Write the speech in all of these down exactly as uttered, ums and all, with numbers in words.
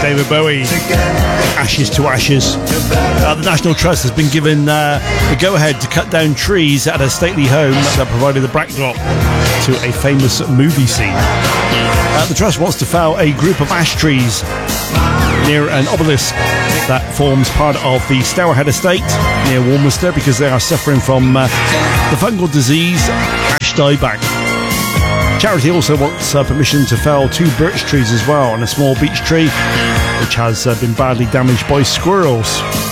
David Bowie, Ashes to Ashes. Uh, the National Trust has been given uh, the go-ahead to cut down trees at a stately home that provided the backdrop to a famous movie scene. Uh, the Trust wants to fell a group of ash trees near an obelisk that forms part of the Stourhead estate near Warminster because they are suffering from uh, the fungal disease ash dieback. Charity also wants uh, permission to fell two birch trees as well and a small beech tree which has uh, been badly damaged by squirrels.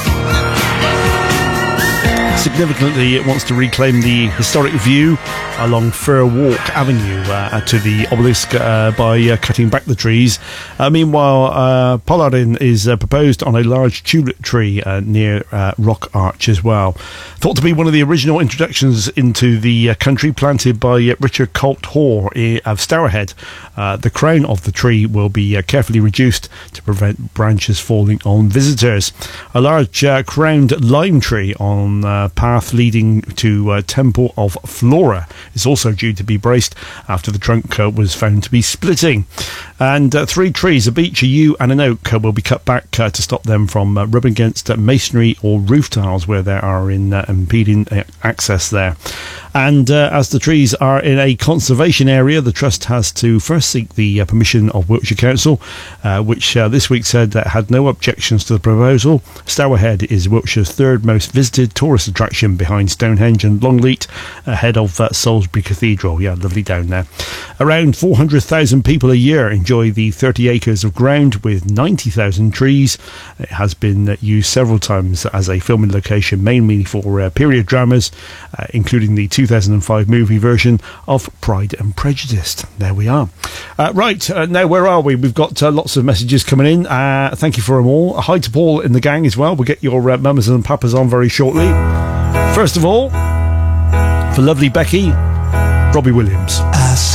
Significantly, it wants to reclaim the historic view along Fir Walk Avenue uh, to the obelisk uh, by uh, cutting back the trees. Uh, meanwhile, uh, pollarding is uh, proposed on a large tulip tree uh, near uh, Rock Arch as well. Thought to be one of the original introductions into the uh, country, planted by uh, Richard Colt Hoare of Stourhead. Uh, the crown of the tree will be uh, carefully reduced to prevent branches falling on visitors. A large uh, crowned lime tree on uh, path leading to uh, Temple of Flora is also due to be braced after the trunk uh, was found to be splitting. And uh, three trees, a beech, a yew and an oak, uh, will be cut back uh, to stop them from uh, rubbing against uh, masonry or roof tiles where they are in uh, impeding uh, access there. And uh, as the trees are in a conservation area, the Trust has to first seek the uh, permission of Wiltshire Council, uh, which uh, this week said that had no objections to the proposal. Stourhead is Wiltshire's third most visited tourist attraction behind Stonehenge and Longleat, ahead of uh, Salisbury Cathedral. Yeah, lovely down there. Around four hundred thousand people a year enjoy the thirty acres of ground with ninety thousand trees. It has been uh, used several times as a filming location, mainly for uh, period dramas, uh, including the two thousand five movie version of Pride and Prejudice. There we are. Uh, right, uh, now where are we? We've got uh, lots of messages coming in. Uh, thank you for them all. Hi to Paul in the gang as well. We'll get your uh, mamas and papas on very shortly. First of all, for lovely Becky, Robbie Williams.